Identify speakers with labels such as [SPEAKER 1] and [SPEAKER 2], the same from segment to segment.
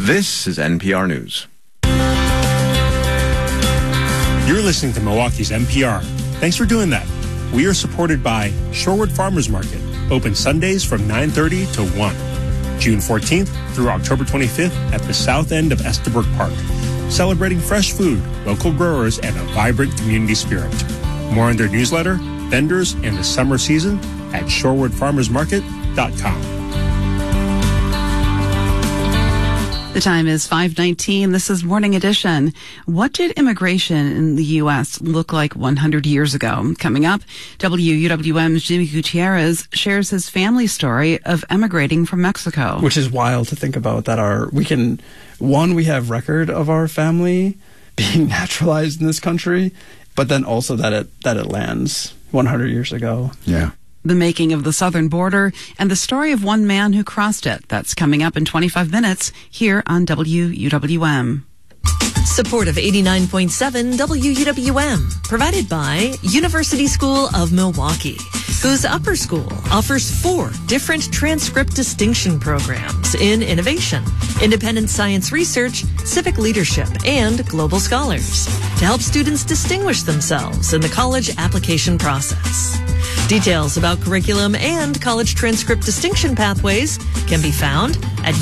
[SPEAKER 1] This is NPR News.
[SPEAKER 2] You're listening to Milwaukee's NPR. Thanks for doing that. We are supported by Shorewood Farmers Market, open Sundays from 9:30 to 1. June 14th through October 25th at the south end of Estabrook Park. Celebrating fresh food, local growers, and a vibrant community spirit. More on their newsletter, vendors, and the summer season at shorewoodfarmersmarket.com.
[SPEAKER 3] The time is 5:19. This is Morning Edition. What did immigration in the U.S. look like 100 years ago? Coming up, WUWM's Jimmy Gutierrez shares his family story of emigrating from Mexico.
[SPEAKER 4] Which is wild to think about that we have record of our family being naturalized in this country, but then also that it lands 100 years ago.
[SPEAKER 1] Yeah.
[SPEAKER 3] The making of the southern border and the story of one man who crossed it. That's coming up in 25 minutes here on WUWM.
[SPEAKER 5] Support of 89.7 WUWM, provided by University School of Milwaukee, whose upper school offers 4 different transcript distinction programs in innovation, independent science research, civic leadership, and global scholars to help students distinguish themselves in the college application process. Details about curriculum and college transcript distinction pathways can be found at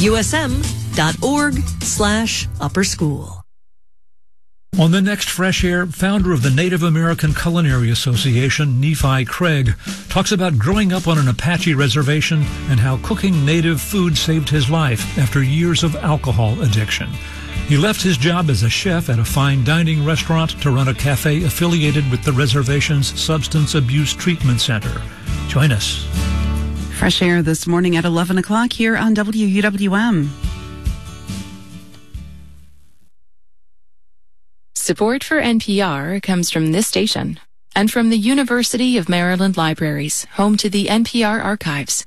[SPEAKER 5] usm.org/upperschool.
[SPEAKER 6] On the next Fresh Air, founder of the Native American Culinary Association, Nephi Craig, talks about growing up on an Apache reservation and how cooking native food saved his life after years of alcohol addiction. He left his job as a chef at a fine dining restaurant to run a cafe affiliated with the reservation's Substance Abuse Treatment Center. Join us.
[SPEAKER 3] Fresh Air this morning at 11 o'clock here on WUWM.
[SPEAKER 7] Support for NPR comes from this station and from the University of Maryland Libraries, home to the NPR archives.